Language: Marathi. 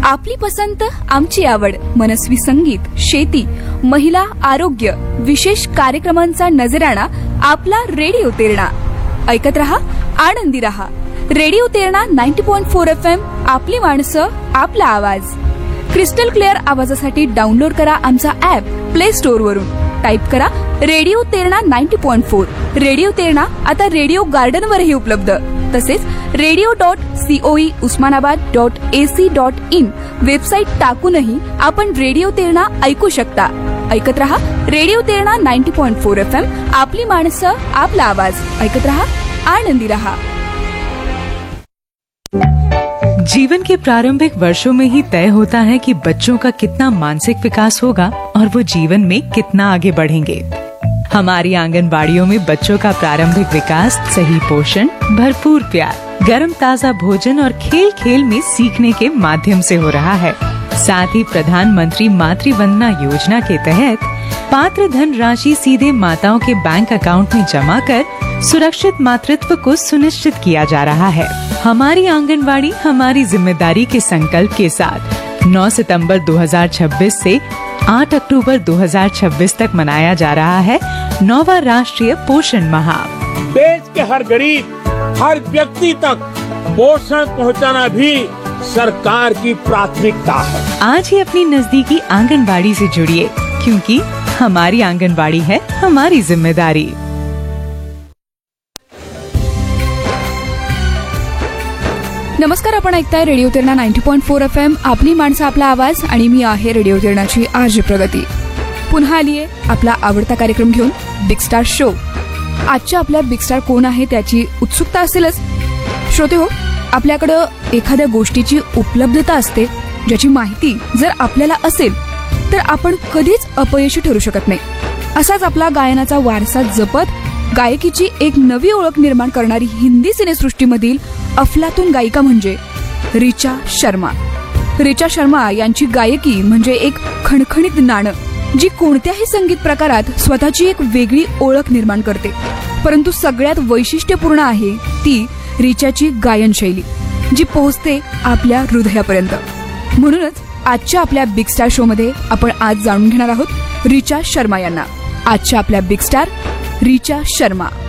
आपली पसंत आमची आवड, मनस्वी संगीत, शेती, महिला, आरोग्य, विशेष कार्यक्रमांचा नजराणा आपला रेडिओ तेरणा. ऐकत रहा, आनंदी रहा. Radio Terna 90.4 FM. आपली माणसं, आपला आवाज. क्रिस्टल क्लिअर आवाजासाठी डाउनलोड करा आमचा ऍप प्ले स्टोअर वरून. टाईप करा रेडिओ तेरणा 90.4. रेडिओ तेरणा आता रेडिओ गार्डन वरही उपलब्ध. तसेच radio.coe.usmanabad.ac.in वेबसाईट टाकूनही आपण रेडिओ तेरणा ऐकू शकता. ऐकत रहा रेडिओ तेरणा 90.4 FM. आपली माणसं, आपला आवाज. ऐकत रहा, आनंदी रहा. जीवन के प्रारंभिक वर्षों में ही तय होता है कि बच्चों का कितना मानसिक विकास होगा और वो जीवन में कितना आगे बढ़ेंगे. हमारी आंगनबाड़ियों में बच्चों का प्रारंभिक विकास सही पोषण, भरपूर प्यार, गर्म ताजा भोजन और खेल खेल में सीखने के माध्यम से हो रहा है. साथ ही प्रधानमंत्री मातृ वंदना योजना के तहत पात्र धन राशि सीधे माताओं के बैंक अकाउंट में जमा कर सुरक्षित मातृत्व को सुनिश्चित किया जा रहा है. हमारी आंगनबाड़ी हमारी जिम्मेदारी के संकल्प के साथ 9 सितंबर 2026 से 8 अक्टूबर 2026 तक मनाया जा रहा है 9वां राष्ट्रीय पोषण माह. देश के हर गरीब, हर व्यक्ति तक पोषण पहुंचाना भी सरकार की प्राथमिकता है. आज ही अपनी नजदीकी आंगनबाड़ी से जुड़िए, क्योंकि हमारी आंगनबाड़ी है हमारी जिम्मेदारी. नमस्कार, आपण ऐकताय रेडिओ तेरणा 90.4 FM. आपली माणसं, आपला आवाज. आणि मी आहे रेडिओ तेरणाची आरजे प्रगती. पुन्हा आलीये आपला आवडता कार्यक्रम घेऊन, बिग स्टार शो. आजच्या आपल्या बिग स्टार कोण आहे त्याची उत्सुकता असेलच. श्रोते हो, आपल्याकडं एखाद्या गोष्टीची उपलब्धता असते ज्याची माहिती जर आपल्याला असेल तर आपण कधीच अपयशी ठरू शकत नाही. असाच आपला गायनाचा वारसा जपत गायकीची एक नवी ओळख निर्माण करणारी हिंदी सिनेसृष्टीमधील अफलातून गायिका म्हणजे रिचा शर्मा. रिचा शर्मा यांची गायकी म्हणजे एक खणखणीत नाणं, जी कोणत्याही संगीत प्रकारात स्वतःची एक वेगळी ओळख निर्माण करते. परंतु सगळ्यात वैशिष्ट्यपूर्ण आहे ती रिचाची गायन शैली, जी पोहोचते आपल्या हृदयापर्यंत. म्हणूनच आजच्या आपल्या बिग स्टार शो मध्ये आपण आज जाणून घेणार आहोत रिचा शर्मा यांना. आजच्या आपल्या बिग स्टार रिचा शर्मा.